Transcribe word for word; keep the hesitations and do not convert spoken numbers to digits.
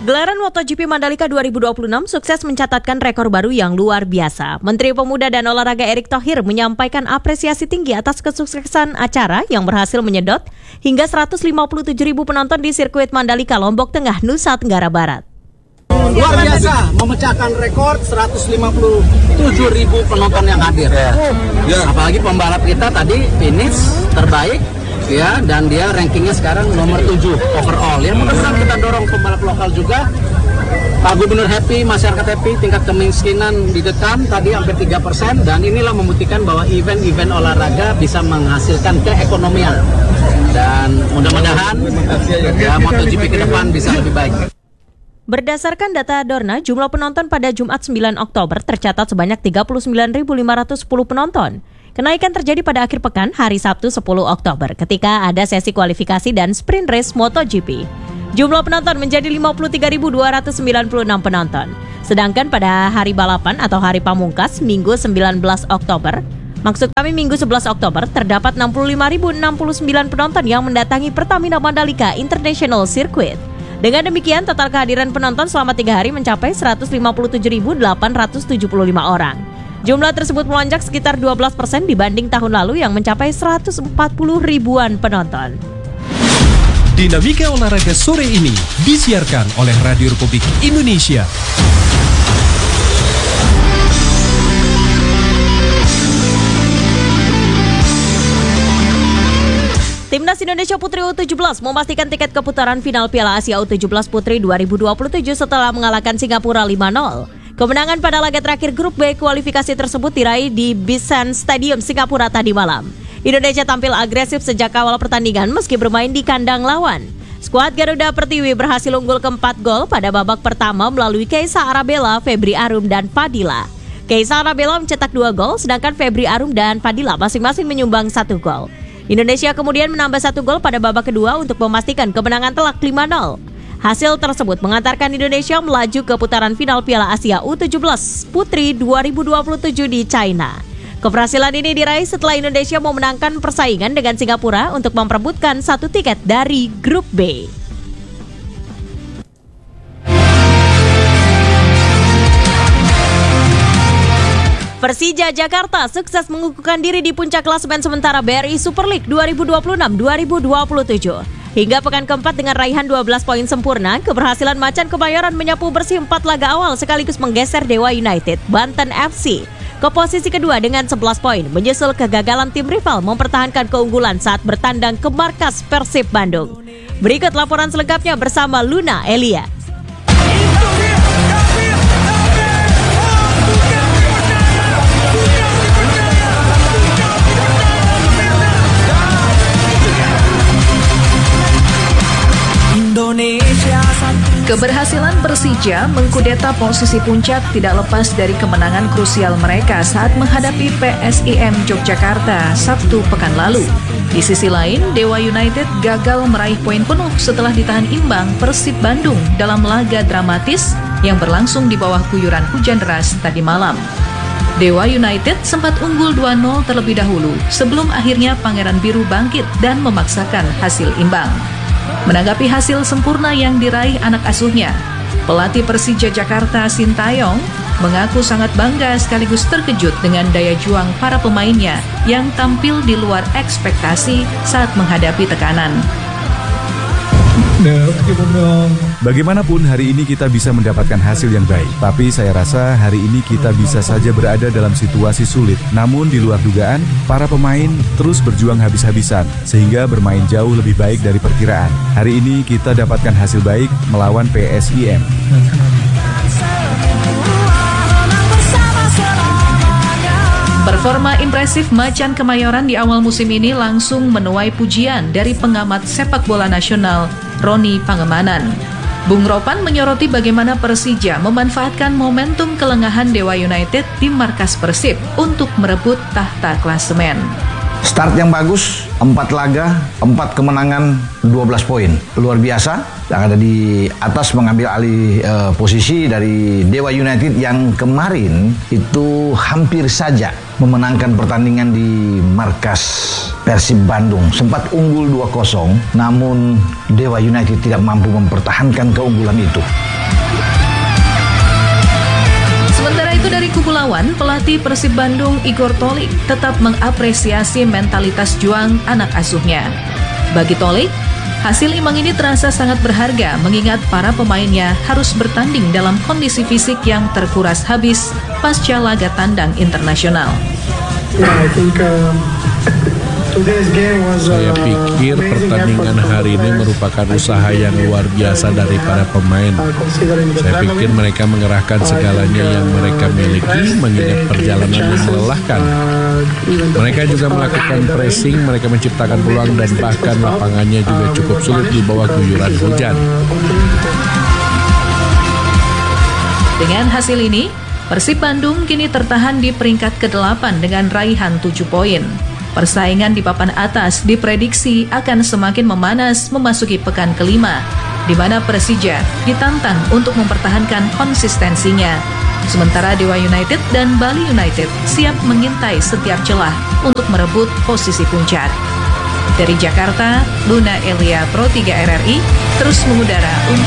Gelaran MotoGP Mandalika dua ribu dua puluh enam sukses mencatatkan rekor baru yang luar biasa. Menteri Pemuda dan Olahraga Erick Thohir menyampaikan apresiasi tinggi atas kesuksesan acara yang berhasil menyedot hingga seratus lima puluh tujuh ribu penonton di sirkuit Mandalika, Lombok Tengah, Nusa Tenggara Barat. Luar biasa, memecahkan rekor seratus lima puluh tujuh ribu penonton yang hadir. Ya. Ya. Apalagi pembalap kita tadi finish terbaik. Ya, dan dia rankingnya sekarang nomor tujuh overall. Yang mudah-mudahan kita dorong pembalap lokal juga. Pak Gubernur happy, masyarakat happy, tingkat kemiskinan ditekan tadi hampir tiga persen, dan inilah membuktikan bahwa event-event olahraga bisa menghasilkan keekonomian. Dan mudah-mudahan ya, MotoGP ke depan bisa lebih baik. Berdasarkan data Dorna, jumlah penonton pada Jumat sembilan Oktober tercatat sebanyak tiga puluh sembilan ribu lima ratus sepuluh penonton. Kenaikan terjadi pada akhir pekan hari Sabtu sepuluh Oktober ketika ada sesi kualifikasi dan sprint race MotoGP. Jumlah penonton menjadi lima puluh tiga ribu dua ratus sembilan puluh enam penonton. Sedangkan pada hari balapan atau hari pamungkas Minggu sembilan belas Oktober, maksud kami Minggu sebelas Oktober, terdapat enam puluh lima ribu enam puluh sembilan penonton yang mendatangi Pertamina Mandalika International Circuit. Dengan demikian, total kehadiran penonton selama tiga hari mencapai seratus lima puluh tujuh ribu delapan ratus tujuh puluh lima orang. Jumlah tersebut melonjak sekitar dua belas persen dibanding tahun lalu yang mencapai seratus empat puluh ribuan penonton. Dinamika olahraga sore ini disiarkan oleh Radio Republik Indonesia. Timnas Indonesia Putri U tujuh belas memastikan tiket ke putaran final Piala Asia U tujuh belas Putri dua ribu dua puluh tujuh setelah mengalahkan Singapura lima nol. Kemenangan pada laga terakhir grup B kualifikasi tersebut diraih di Bishan Stadium, Singapura tadi malam. Indonesia tampil agresif sejak awal pertandingan meski bermain di kandang lawan. Skuad Garuda Pertiwi berhasil unggul keempat gol pada babak pertama melalui Keisa Arabella, Febri Arum, dan Fadila. Keisa Arabella mencetak dua gol, sedangkan Febri Arum dan Fadila masing-masing menyumbang satu gol. Indonesia kemudian menambah satu gol pada babak kedua untuk memastikan kemenangan telak lima nol. Hasil tersebut mengantarkan Indonesia melaju ke putaran final Piala Asia U tujuh belas Putri dua ribu dua puluh tujuh di China. Keberhasilan ini diraih setelah Indonesia memenangkan persaingan dengan Singapura untuk memperebutkan satu tiket dari grup B. Persija Jakarta sukses mengukuhkan diri di puncak klasemen sementara B R I Super League dua ribu dua puluh enam dua ribu dua puluh tujuh. Hingga pekan keempat dengan raihan dua belas poin sempurna, keberhasilan Macan Kemayoran menyapu bersih empat laga awal sekaligus menggeser Dewa United, Banten F C, ke posisi kedua dengan sebelas poin, menyusul kegagalan tim rival mempertahankan keunggulan saat bertandang ke markas Persib Bandung. Berikut laporan selengkapnya bersama Luna Elia. Keberhasilan Persija mengkudeta posisi puncak tidak lepas dari kemenangan krusial mereka saat menghadapi P S I M Yogyakarta Sabtu pekan lalu. Di sisi lain, Dewa United gagal meraih poin penuh setelah ditahan imbang Persib Bandung dalam laga dramatis yang berlangsung di bawah guyuran hujan deras tadi malam. Dewa United sempat unggul dua nol terlebih dahulu sebelum akhirnya Pangeran Biru bangkit dan memaksakan hasil imbang. Menanggapi hasil sempurna yang diraih anak asuhnya, pelatih Persija Jakarta Sintayong mengaku sangat bangga sekaligus terkejut dengan daya juang para pemainnya yang tampil di luar ekspektasi saat menghadapi tekanan. Bagaimanapun hari ini kita bisa mendapatkan hasil yang baik, tapi saya rasa hari ini kita bisa saja berada dalam situasi sulit. Namun di luar dugaan, para pemain terus berjuang habis-habisan sehingga bermain jauh lebih baik dari perkiraan. Hari ini kita dapatkan hasil baik melawan P S I M. Performa impresif Macan Kemayoran di awal musim ini langsung menuai pujian dari pengamat sepak bola nasional Roni Pangemanan. Bung Ropan menyoroti bagaimana Persija memanfaatkan momentum kelengahan Dewa United di markas Persib untuk merebut tahta klasemen. Start yang bagus, empat laga, empat kemenangan, dua belas poin. Luar biasa, yang ada di atas mengambil alih uh, posisi dari Dewa United yang kemarin itu hampir saja memenangkan pertandingan di markas Persib Bandung. Sempat unggul dua kosong, namun Dewa United tidak mampu mempertahankan keunggulan itu. Sementara itu dari kubu lawan, pelatih Persib Bandung Igor Tolik tetap mengapresiasi mentalitas juang anak asuhnya. Bagi Tolik, hasil imbang ini terasa sangat berharga mengingat para pemainnya harus bertanding dalam kondisi fisik yang terkuras habis pasca laga tandang internasional. Yeah, I think, um... Saya pikir pertandingan hari ini merupakan usaha yang luar biasa dari para pemain. Saya pikir mereka mengerahkan segalanya yang mereka miliki mengingat perjalanan yang melelahkan. Mereka juga melakukan pressing, mereka menciptakan peluang dan bahkan lapangannya juga cukup sulit di bawah guyuran hujan. Dengan hasil ini, Persib Bandung kini tertahan di peringkat kedelapan dengan raihan tujuh poin. Persaingan di papan atas diprediksi akan semakin memanas memasuki pekan kelima, di mana Persija ditantang untuk mempertahankan konsistensinya. Sementara Dewa United dan Bali United siap mengintai setiap celah untuk merebut posisi puncak. Dari Jakarta, Luna Elia Pro tiga R R I terus mengudara untuk